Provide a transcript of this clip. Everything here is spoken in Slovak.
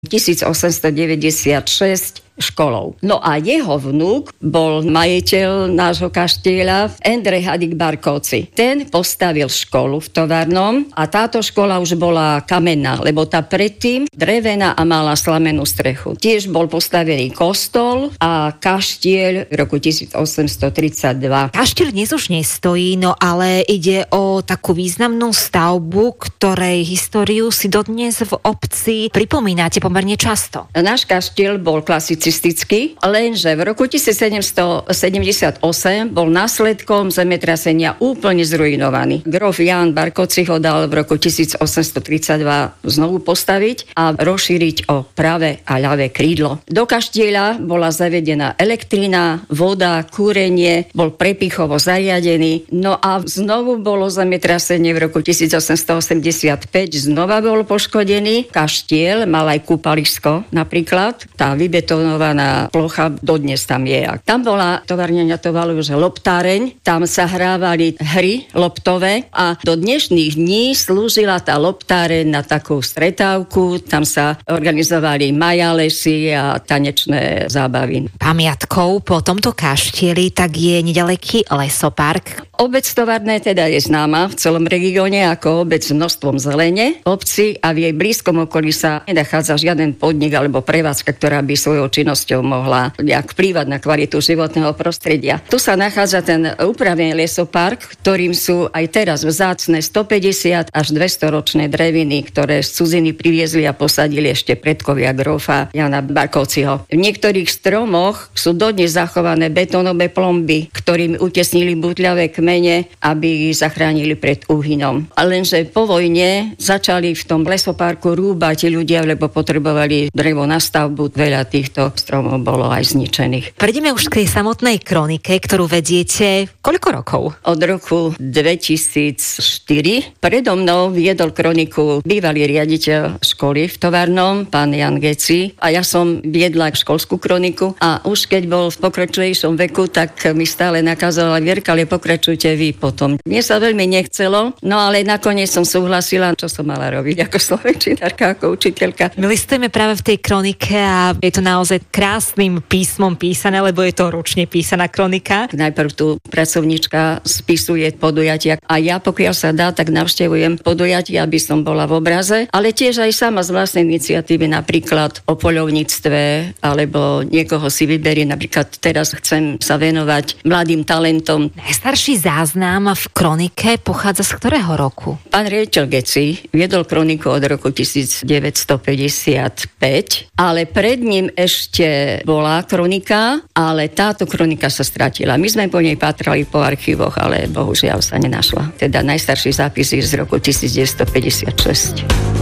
1896 školou. No a jeho vnúk bol majiteľ nášho kaštieľa Endrej Hadik Barkovci. Ten postavil školu v Tovarnom a táto škola už bola kamenná, lebo tá predtým drevená a mala slamenú strechu. Tiež bol postavený kostol a kaštieľ v roku 1832. Kaštieľ dnes už nestojí, no ale ide o takú významnú stavbu, ktorej históriu si dodnes v obci pripomínate pomerne často. Náš kaštieľ bol klasicistický, lenže v roku 1778 bol následkom zemetrasenia úplne zrujnovaný. Grof Ján Barkovci ho dal v roku 1832 znovu postaviť a rozšíriť o pravé a ľavé krídlo. Do kaštieľa bola zavedená elektrina, voda, kúrenie, bol prepichovo zariadený, no a znovu bolo zemetrasenie v roku 1885, znova bol poškodený. Kaštieľ mal aj kúpalisko napríklad, tá vybetonovaná plocha dodnes tam je. A tam bola, továrňania to valujú, že loptáreň, tam sa hrávali hry loptové a do dnešných dní slúžila tá loptáreň na takú stretávku, tam sa organizovali majálesy a tanečné zábavy. Pamiatkou po tomto kaštieli tak je nedaleký lesopark. Obec Tovarné teda je známa v celom regióne ako obec s množstvom zelene. V obci a v jej blízkom okolí sa nenachádza žiaden podnik alebo prevádzka, ktorá by svojou činnosťou mohla nejak vplývať na kvalitu životného prostredia. Tu sa nachádza ten upravený lesopark, ktorým sú aj teraz vzácne 150 až 200 ročné dreviny, ktoré z cudziny priviezli a posadili ešte predkovia grófa Jana Barkovciho. V niektorých stromoch sú dodnes zachované betónové plomby, ktorým utesnili butľavé kmene, aby zachránili pred úhynom. A lenže po vojne začali v tom lesoparku rúbať ľudia, lebo potrebovali drevo na stavbu. Veľa týchto stromov bolo aj zničených. Prejdeme už k tej samotnej kronike, ktorú vediete koľko rokov? Od roku 2004. Predo mnou viedol kroniku bývalý riaditeľ školy v Tovarnom, pán Jan Geci, a ja som viedla školskú kroniku a už keď bol v pokročilejšom veku, tak mi stále nakazovala: Vierka, ale pokračujte vy potom. Mne sa veľmi nechcelo, no ale nakoniec som súhlasila, čo som mala robiť ako slovenčinárka, ako učiteľka. My listujeme práve v tej kronike a je to naozaj krásnym písmom písané, lebo je to ručne písaná kronika. Najprv tu pracovníčka spisuje podujatia a ja, pokiaľ sa dá, tak navštevujem podujatia, aby som bola v obraze, ale tiež aj sama z vlastnej iniciatívy, napríklad o poľovníctve, alebo niekoho si vyberie, napríklad teraz chcem sa venovať mladým talentom. Najstarší záznam v kronike pochádza z ktorého roku? Pán riaditeľ Geci viedol kroniku od roku 1955, ale pred ním ešte bola kronika, ale táto kronika sa stratila. My sme po nej patrali po archívoch, ale bohužiaľ sa nenašla. Teda najstarší zápis je z roku 1956.